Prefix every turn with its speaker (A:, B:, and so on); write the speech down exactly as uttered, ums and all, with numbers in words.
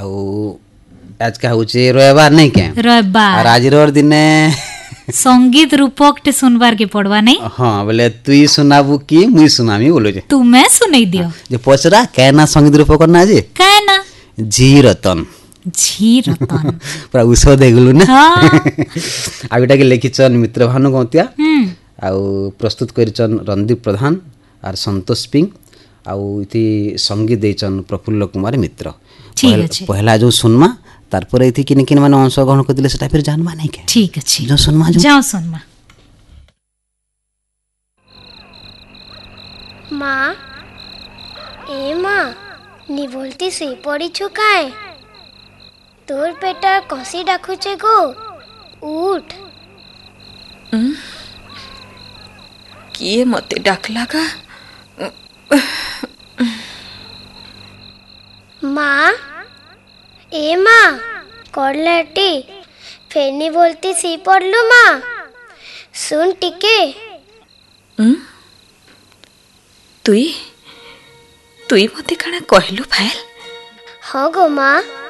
A: आउ आज का होचे रविवार नहीं के
B: रविवार
A: और आज रोर दिने
B: संगीत रूपक टे सुनवार के पड़वा नहीं।
A: हाँ बोले तुई सुनाबू की मुई सुनामी बोलो जे
B: तुम्हें सुनाई दियो
A: जे पचरा कहना संगीत रूपक करना जे
B: कहना
A: झी रतन
B: झी रतन
A: पूरा उस देखलु ना
B: हाँ
A: आ बेटा के लिखिचन मित्र भानु गौतिया
B: हम्म
A: आउ प्रस्तुत करिचन रणदीप प्रधान और संतोष पिंग आउ इति संगीत देचन प्रफुल्ल कुमार मित्र।
B: ठीक अछि
A: पहला जो सुनमा तारपर इति किन किन माने अंशग्रहण करदिले सेटा फिर जानबा नहीं के
B: ठीक अछि
A: जो सुनमा जो
B: जाओ सुनमा।
C: माँ ए माँ नी बोलती सुई पड़ी छुकाए तोर पेटा कसी डाकुचे गो उठ
D: किए मते डाकला का
C: माँ ए माँ करलेटी फेनी बोलती सी पड़लू माँ सुन टिके
D: तुई तुई मते काना कहलु फाइल
C: हाँ गो माँ